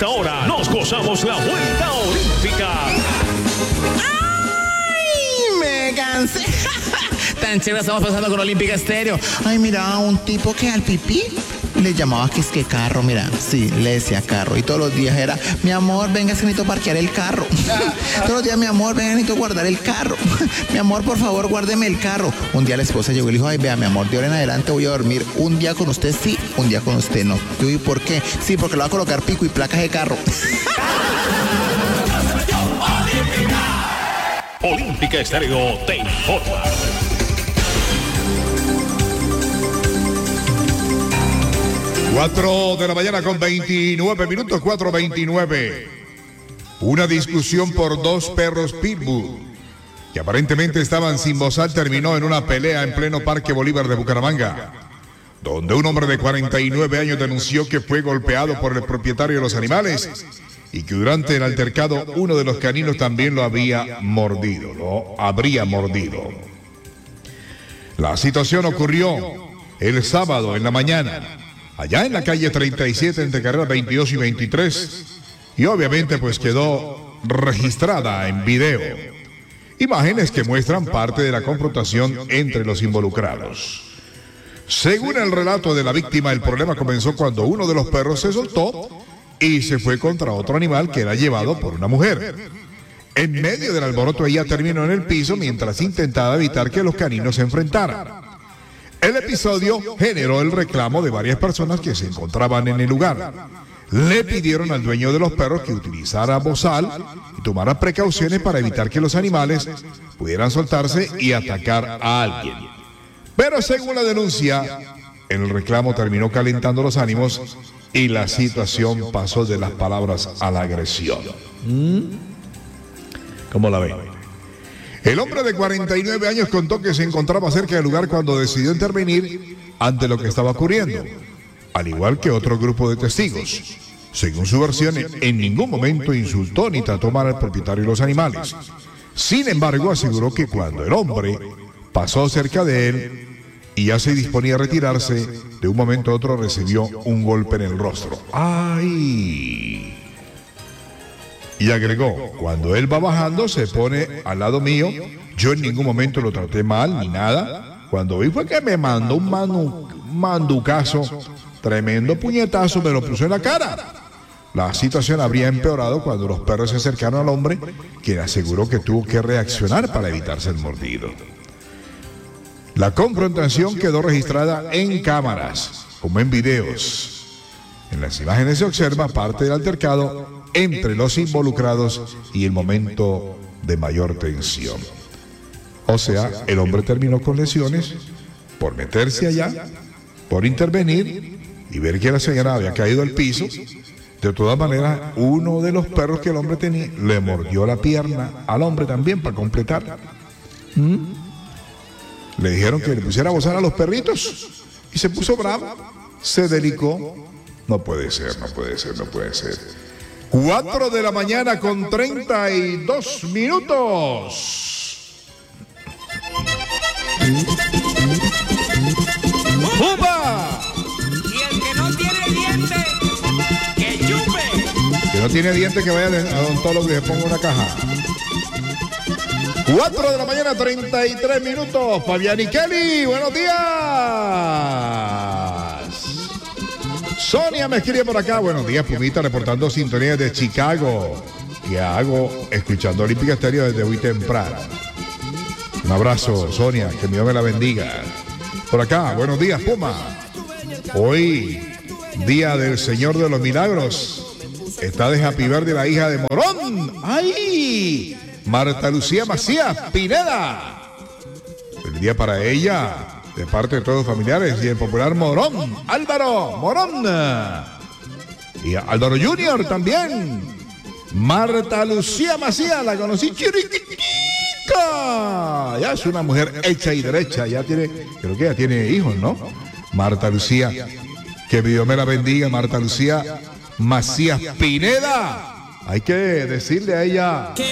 esta hora nos gozamos la vuelta olímpica. ¡Ay! Me cansé. Tan chévere estamos pasando con Olímpica Estéreo. Ay, mira, un tipo que al pipí le llamaba que es que carro, mira. Sí, le decía carro. Y todos los días era, mi amor, venga, es que necesito parquear el carro. Todos los días, mi amor, venga, necesito guardar el carro. Mi amor, por favor, guárdeme el carro. Un día la esposa llegó y le dijo, ay, vea, mi amor, de ahora en adelante voy a dormir un día con usted sí, un día con usted no. Yo, ¿y por qué? Sí, porque le voy a colocar pico y placas de carro. Olímpica Estéreo te informa. 4 de la mañana con 29 minutos, 4:29. Una discusión por dos perros pitbull que aparentemente estaban sin bozal terminó en una pelea en pleno Parque Bolívar de Bucaramanga, donde un hombre de 49 años denunció que fue golpeado por el propietario de los animales y que durante el altercado uno de los caninos también lo habría mordido. La situación ocurrió el sábado en la mañana, allá en la calle 37 entre carreras 22 y 23, y obviamente pues quedó registrada en video. Imágenes que muestran parte de la confrontación entre los involucrados. Según el relato de la víctima, el problema comenzó cuando uno de los perros se soltó y se fue contra otro animal que era llevado por una mujer. En medio del alboroto ella terminó en el piso mientras intentaba evitar que los caninos se enfrentaran. El episodio generó el reclamo de varias personas que se encontraban en el lugar. Le pidieron al dueño de los perros que utilizara bozal y tomara precauciones para evitar que los animales pudieran soltarse y atacar a alguien. Pero según la denuncia, el reclamo terminó calentando los ánimos y la situación pasó de las palabras a la agresión. ¿Cómo la ven? El hombre de 49 años contó que se encontraba cerca del lugar cuando decidió intervenir ante lo que estaba ocurriendo, al igual que otro grupo de testigos. Según su versión, en ningún momento insultó ni trató mal al propietario de los animales. Sin embargo, aseguró que cuando el hombre pasó cerca de él y ya se disponía a retirarse, de un momento a otro recibió un golpe en el rostro. ¡Ay! Y agregó, cuando él va bajando se pone al lado mío, yo en ningún momento lo traté mal ni nada. Cuando vi fue que me mandó un manducazo, tremendo puñetazo, me lo puso en la cara. La situación habría empeorado cuando los perros se acercaron al hombre, quien aseguró que tuvo que reaccionar para evitarse el mordido. La confrontación quedó registrada en cámaras, como en videos. En las imágenes se observa parte del altercado entre los involucrados y el momento de mayor tensión. O sea, el hombre terminó con lesiones por meterse allá, por intervenir y ver que la señora había caído al piso. De todas maneras, uno de los perros que el hombre tenía le mordió la pierna al hombre también para completar. Le dijeron que le pusiera a bozar a los perritos y se puso bravo, se delicó. No puede ser. 4 de la mañana con 32 minutos. ¡Upa! Y el que no tiene diente, que chupe. Que no tiene diente, que vaya a odontólogo y se ponga una caja. 4 de la mañana, 33 minutos. Fabián y Kelly, buenos días. Sonia me escribe por acá. Buenos días, Pumita, reportando sintonía de Chicago. ¿Qué hago? Escuchando Olímpica Estéreo desde muy temprano. Un abrazo, Sonia, que Dios me la bendiga. Por acá, buenos días, Puma. Hoy, día del Señor de los Milagros. Está de Happy Birthday la hija de Morón. ¡Ay! Marta Lucía Macías Pineda. El día para ella, de parte de todos los familiares y el popular Morón, Álvaro Morón. Y Álvaro Junior también. Marta Lucía Macías, la conocí chiquitita. Ya es una mujer hecha y derecha, ya tiene, creo que ya tiene hijos, ¿no? Marta Lucía, que Dios me la bendiga, Marta Lucía Macías Pineda. Hay que decirle a ella